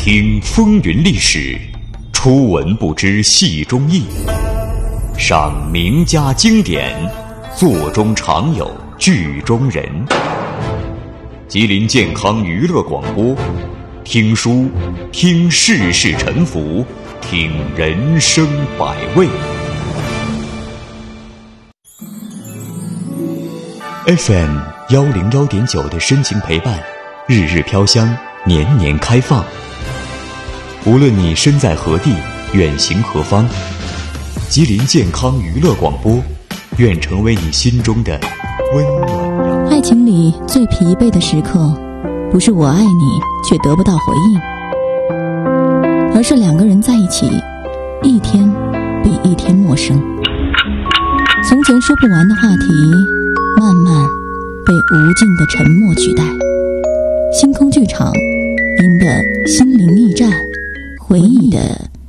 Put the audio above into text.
听风云历史，初闻不知戏中意，赏名家经典，座中常有剧中人。吉林健康娱乐广播，听书，听世事沉浮，听人生百味。FM 101.9的深情陪伴，日日飘香，年年开放。无论你身在何地，远行何方，吉林健康娱乐广播愿成为你心中的温暖。 爱情里最疲惫的时刻，不是我爱你却得不到回应，而是两个人在一起，一天比一天陌生。从前说不完的话题，慢慢被无尽的沉默取代。星空剧场，您的心灵驿站，回忆的